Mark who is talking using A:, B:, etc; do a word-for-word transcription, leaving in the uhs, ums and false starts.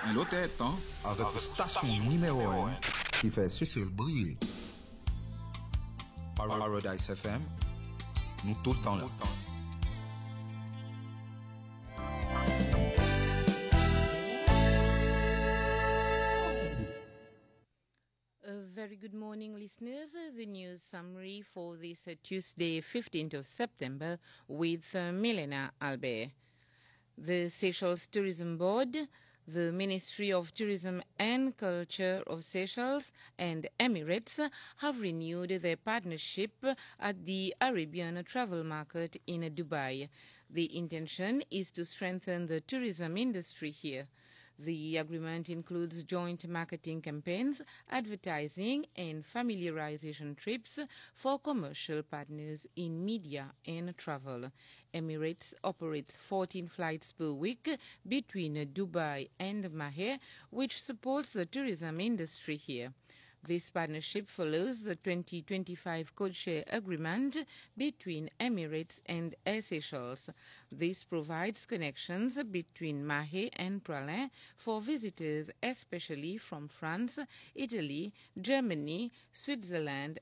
A: l'autre temps avec la station numéro un qui fait Cécile briller. Paradise F M, nous tout le temps là.
B: A very good morning, listeners. The news summary for this uh, Tuesday, fifteenth of September, with uh, Milena Albert. The Seychelles Tourism Board, the Ministry of Tourism and Culture of Seychelles and Emirates have renewed their partnership at the Arabian travel market in Dubai. The intention is to strengthen the tourism industry here. The agreement includes joint marketing campaigns, advertising and familiarization trips for commercial partners in media and travel. Emirates operates fourteen flights per week between Dubai and Mahe, which supports the tourism industry here. This partnership follows the twenty twenty-five codeshare agreement between Emirates and Air Seychelles. This provides connections between Mahe and Praslin for visitors, especially from France, Italy, Germany, Switzerland,